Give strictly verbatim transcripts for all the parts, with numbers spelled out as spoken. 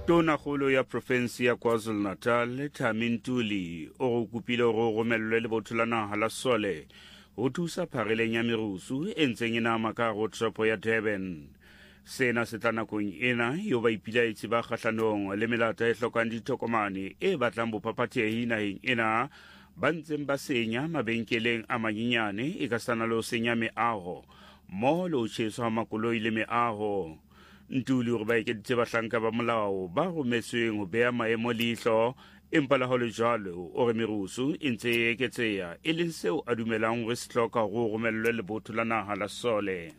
Tonakgolo ya province ya KwaZulu-Natal Thami Ntuli o go kopile go romellwe le botho la naga la Sole go thusa phareleng ya merusu e ntseng e nama ka go tropo ya Durban. Sena se tla nakong ena yo ba ipilaetse ba kgahlanong le melata e hlokang ditokomane e batlang bophapathehi naheng ena ba ntseng ba senya mabenkeleng a manyenyane e ka sana le ho senya meaho mmoho le ho tjheswa makoloi le meaho. Ntuli gore ba ekeditse bahlanka ba molao ba rometsweng ho beha maemo leihlo empa la ho le jwalo o re merusu e ntse e eketseha e leng seo a dumelang hore se hloka go romellwe lebotho la naha la Sole.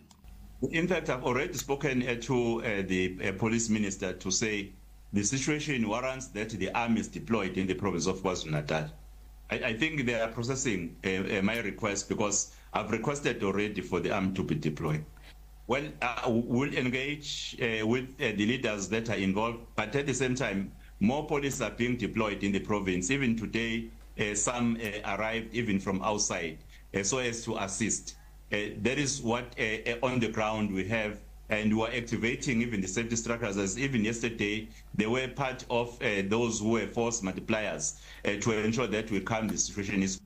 In fact, I've already spoken uh, to uh, the uh, police minister to say the situation warrants that the army is deployed in the province of KwaZulu-Natal. I, I think they are processing uh, uh, my request because I've requested already for the army to be deployed. Well, uh, we'll engage uh, with uh, the leaders that are involved, but at the same time, more police are being deployed in the province. Even today, uh, some uh, arrived even from outside, uh, so as to assist. Uh, that is what uh, uh, on the ground we have, and we are activating even the safety structures. As even yesterday, they were part of uh, those who were force multipliers uh, to ensure that we calm the situation. Is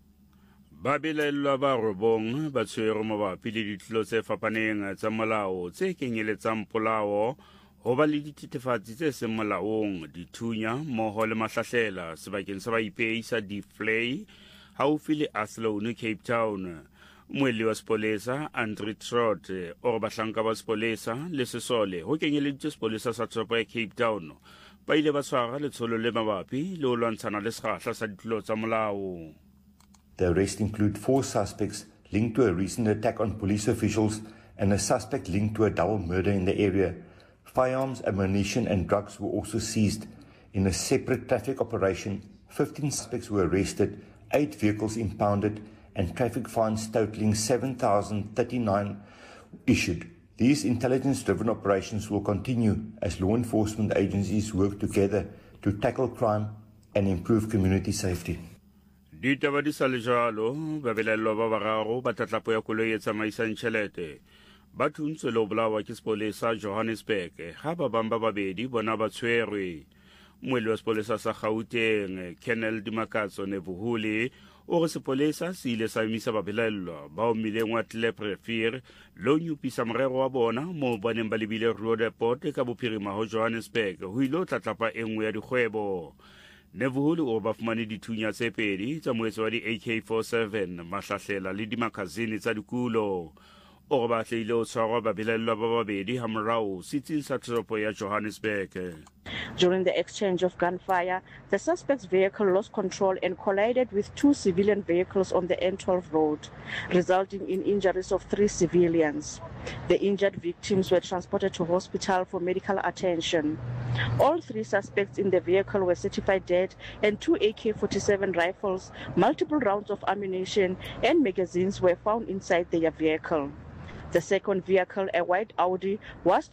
Babelelwa ba robong ba tshwere mabapi le ditlolo tse fapaneng tsa molao tse kenyeletsang polao ho ba le dithethefatsi tse seng molaong dithunya mmoho le mahlahlela sebakeng sa baipehi sa Deflay haufi le Athlone Cape Town. Moeli wa sepolesa Andre Trott o re bahlanka ba sepolesa le Sesole ho kenyeleditswe sepolesa sa tropo ya Cape Town ba ile ba tshwara letsholo le mabapi le ho lwantshana le sekgahla sa ditlolo tsa molao. The arrests include four suspects linked to a recent attack on police officials and a suspect linked to a double murder in the area. Firearms, ammunition and drugs were also seized. In a separate traffic operation, fifteen suspects were arrested, eight vehicles impounded and traffic fines totaling seven thousand thirty-nine issued. These intelligence-driven operations will continue as law enforcement agencies work together to tackle crime and improve community safety. Ditaba di sa le jalo babelelwa ba bararo ba tlatlapo ya koloi e tsamaisang tjhelete ba thuntswe le ho bolawa ke sepolesa Johannesburg ha ba bang ba babedi bona ba tshwerwe. Moeli wa sepolesa sa Gauteng Colonel Dimakatso Nevuhuli o re sepolesa se ile sa emisa babelelwa ba o mileng wa Tleprefir lo nyupisa morero wa bona mo baneng ba lebile Road Airport ka bophirima ho Johannesburg ho ile tlatlapa e nngwe ya dikgwebo. Nevuhuli o ba fumane dithunya tse pedi tsa moetso wa di A K forty-seven mahlahlela le dimakazine tsa dikulo o ba hlile o tshwarwa babelelwa ba babedi ha morao setsing sa tropo ya Johannesburg. During the exchange of gunfire, the suspect's vehicle lost control and collided with two civilian vehicles on the N twelve road, resulting in injuries of three civilians. The injured victims were transported to hospital for medical attention. All three suspects in the vehicle were certified dead, and two A K forty-seven rifles, multiple rounds of ammunition and magazines were found inside their vehicle. The second vehicle, a white Audi, was